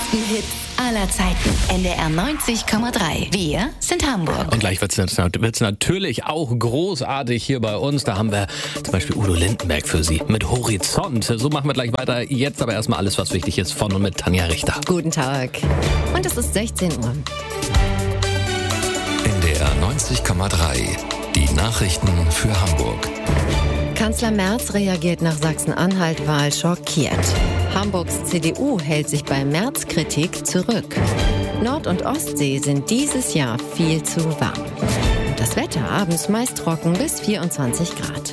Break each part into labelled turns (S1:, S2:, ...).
S1: besten Hits aller Zeiten. NDR 90,3. Wir sind Hamburg.
S2: Und gleich wird's natürlich auch großartig hier bei uns. Da haben wir zum Beispiel Udo Lindenberg für Sie mit Horizont. So machen wir gleich weiter. Jetzt aber erstmal alles, was wichtig ist, von und mit Tanja Richter.
S3: Guten Tag. Und es ist 16 Uhr.
S4: NDR 90,3. Die Nachrichten für Hamburg.
S3: Kanzler Merz reagiert nach Sachsen-Anhalt-Wahl schockiert. Hamburgs CDU hält sich bei Merz-Kritik zurück. Nord- und Ostsee sind dieses Jahr viel zu warm. Und das Wetter abends meist trocken bis 24 Grad.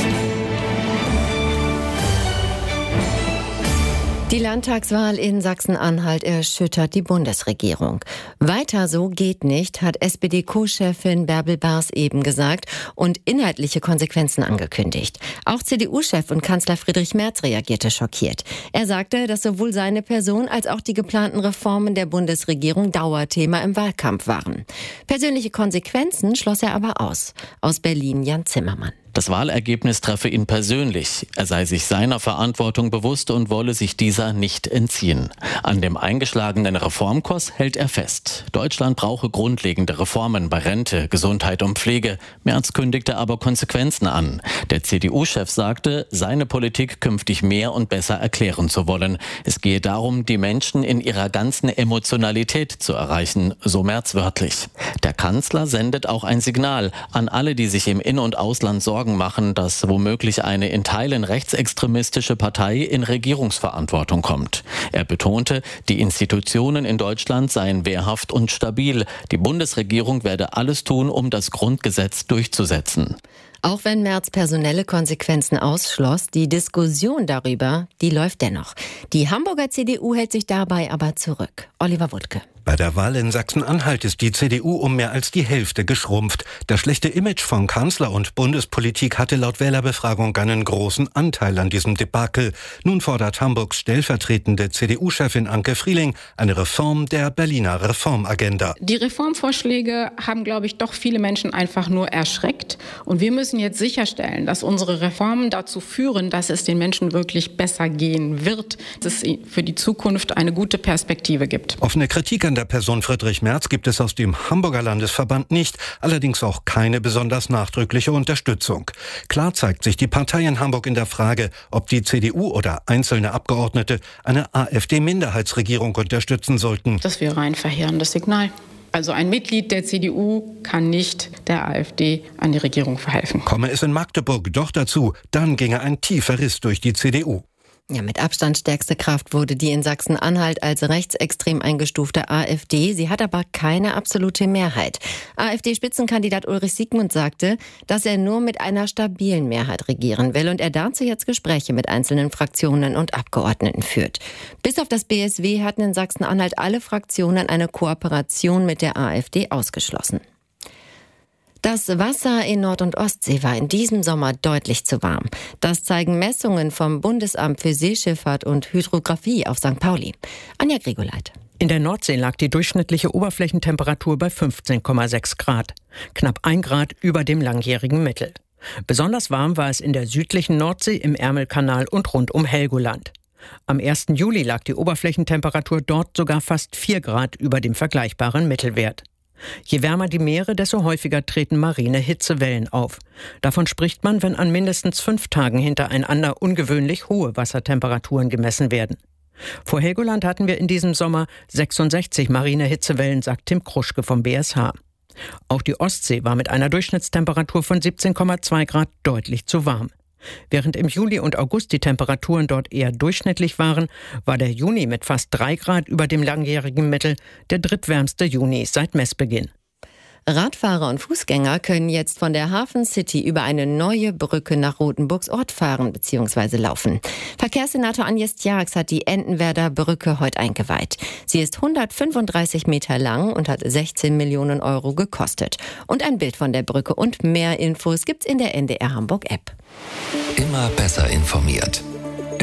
S3: Die Landtagswahl in Sachsen-Anhalt erschüttert die Bundesregierung. Weiter so geht nicht, hat SPD-Co-Chefin Bärbel Bars eben gesagt und inhaltliche Konsequenzen angekündigt. Auch CDU-Chef und Kanzler Friedrich Merz reagierte schockiert. Er sagte, dass sowohl seine Person als auch die geplanten Reformen der Bundesregierung Dauerthema im Wahlkampf waren. Persönliche Konsequenzen schloss er aber aus. Aus Berlin Jan Zimmermann.
S5: Das Wahlergebnis treffe ihn persönlich. Er sei sich seiner Verantwortung bewusst und wolle sich dieser nicht entziehen. An dem eingeschlagenen Reformkurs hält er fest. Deutschland brauche grundlegende Reformen bei Rente, Gesundheit und Pflege. Merz kündigte aber Konsequenzen an. Der CDU-Chef sagte, seine Politik künftig mehr und besser erklären zu wollen. Es gehe darum, die Menschen in ihrer ganzen Emotionalität zu erreichen, so Merz wörtlich. Der Kanzler sendet auch ein Signal an alle, die sich im In- und Ausland Sorgen machen, dass womöglich eine in Teilen rechtsextremistische Partei in Regierungsverantwortung kommt. Er betonte, die Institutionen in Deutschland seien wehrhaft und stabil. Die Bundesregierung werde alles tun, um das Grundgesetz durchzusetzen.
S3: Auch wenn Merz personelle Konsequenzen ausschloss, die Diskussion darüber, die läuft dennoch. Die Hamburger CDU hält sich dabei aber zurück. Oliver Wuttke.
S6: Bei der Wahl in Sachsen-Anhalt ist die CDU um mehr als die Hälfte geschrumpft. Das schlechte Image von Kanzler und Bundespolitik hatte laut Wählerbefragung einen großen Anteil an diesem Debakel. Nun fordert Hamburgs stellvertretende CDU-Chefin Anke Frieling eine Reform der Berliner Reformagenda.
S7: Die Reformvorschläge haben, glaube ich, doch viele Menschen einfach nur erschreckt. Und wir müssen jetzt sicherstellen, dass unsere Reformen dazu führen, dass es den Menschen wirklich besser gehen wird, dass es für die Zukunft eine gute Perspektive gibt.
S6: Offene Kritik an der Person Friedrich Merz gibt es aus dem Hamburger Landesverband nicht, allerdings auch keine besonders nachdrückliche Unterstützung. Klar zeigt sich die Partei in Hamburg in der Frage, ob die CDU oder einzelne Abgeordnete eine AfD-Minderheitsregierung unterstützen sollten.
S7: Das wäre ein verheerendes Signal. Also ein Mitglied der CDU kann nicht der AfD an die Regierung verhelfen.
S6: Komme es in Magdeburg doch dazu, dann ginge ein tiefer Riss durch die CDU.
S3: Ja, mit Abstand stärkste Kraft wurde die in Sachsen-Anhalt als rechtsextrem eingestufte AfD. Sie hat aber keine absolute Mehrheit. AfD-Spitzenkandidat Ulrich Siegmund sagte, dass er nur mit einer stabilen Mehrheit regieren will und er dazu jetzt Gespräche mit einzelnen Fraktionen und Abgeordneten führt. Bis auf das BSW hatten in Sachsen-Anhalt alle Fraktionen eine Kooperation mit der AfD ausgeschlossen. Das Wasser in Nord- und Ostsee war in diesem Sommer deutlich zu warm. Das zeigen Messungen vom Bundesamt für Seeschifffahrt und Hydrographie auf St. Pauli. Anja Grigoleit.
S8: In der Nordsee lag die durchschnittliche Oberflächentemperatur bei 15,6 Grad. Knapp 1 Grad über dem langjährigen Mittel. Besonders warm war es in der südlichen Nordsee, im Ärmelkanal und rund um Helgoland. Am 1. Juli lag die Oberflächentemperatur dort sogar fast 4 Grad über dem vergleichbaren Mittelwert. Je wärmer die Meere, desto häufiger treten marine Hitzewellen auf. Davon spricht man, wenn an mindestens 5 Tagen hintereinander ungewöhnlich hohe Wassertemperaturen gemessen werden. Vor Helgoland hatten wir in diesem Sommer 66 marine Hitzewellen, sagt Tim Kruschke vom BSH. Auch die Ostsee war mit einer Durchschnittstemperatur von 17,2 Grad deutlich zu warm. Während im Juli und August die Temperaturen dort eher durchschnittlich waren, war der Juni mit fast 3 Grad über dem langjährigen Mittel der drittwärmste Juni seit Messbeginn.
S3: Radfahrer und Fußgänger können jetzt von der Hafen City über eine neue Brücke nach Rothenburgsort fahren bzw. laufen. Verkehrssenator Agnes Tjax hat die Entenwerder Brücke heute eingeweiht. Sie ist 135 Meter lang und hat 16 Millionen Euro gekostet. Und ein Bild von der Brücke und mehr Infos gibt's in der NDR Hamburg App.
S4: Immer besser informiert.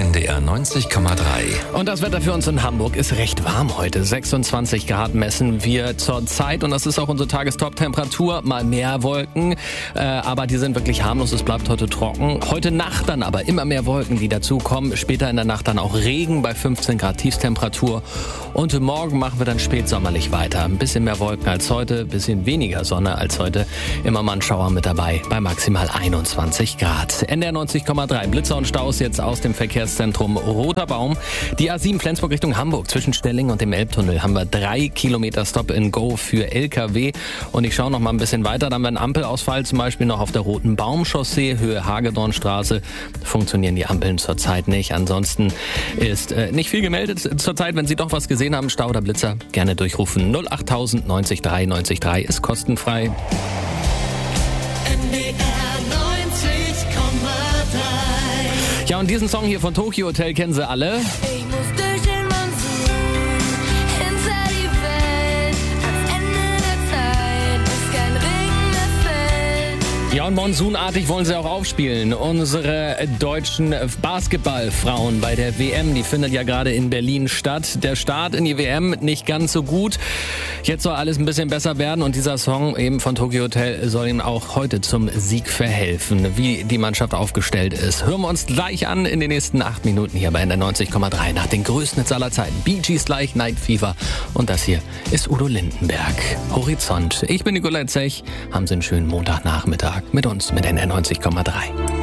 S4: NDR 90,3.
S2: Und das Wetter für uns in Hamburg ist recht warm heute. 26 Grad messen wir zur Zeit und das ist auch unsere Tagestop-Temperatur. Mal mehr Wolken, aber die sind wirklich harmlos. Es bleibt heute trocken. Heute Nacht dann aber immer mehr Wolken, die dazukommen. Später in der Nacht dann auch Regen bei 15 Grad Tiefstemperatur. Und morgen machen wir dann spätsommerlich weiter. Ein bisschen mehr Wolken als heute, ein bisschen weniger Sonne als heute. Immer mal ein Schauer mit dabei bei maximal 21 Grad. NDR 90,3. Blitzer und Staus jetzt aus dem Verkehrszentrum Roter Baum. Die A7 Flensburg Richtung Hamburg zwischen Stellingen und dem Elbtunnel haben wir 3 Kilometer Stop-and-Go für LKW. Und ich schaue noch mal ein bisschen weiter. Dann haben wir einen Ampelausfall zum Beispiel noch auf der Roten Baumchaussee, Höhe Hagedornstraße. Funktionieren die Ampeln zurzeit nicht. Ansonsten ist nicht viel gemeldet zurzeit. Wenn Sie doch was gesehen haben, Stau oder Blitzer, gerne durchrufen. 08000 90 3 90 3 ist kostenfrei. Ja, und diesen Song hier von Tokyo Hotel kennen Sie alle.
S9: Ich muss durch den Monsun, hinter die Welt, ans Ende der Zeit, bis kein Regen mehr fällt.
S2: Ja, und monsunartig wollen sie auch aufspielen. Unsere deutschen Basketballfrauen bei der WM, die findet ja gerade in Berlin statt. Der Start in die WM nicht ganz so gut. Jetzt soll alles ein bisschen besser werden und dieser Song eben von Tokyo Hotel soll ihnen auch heute zum Sieg verhelfen. Wie die Mannschaft aufgestellt ist, hören wir uns gleich an in den nächsten 8 Minuten hier bei NDR 90,3 nach den größten Hits aller Zeiten. Bee Gees gleich, Night Fever und das hier ist Udo Lindenberg. Horizont. Ich bin Nicolai Zech. Haben Sie einen schönen Montagnachmittag mit uns mit NDR 90,3.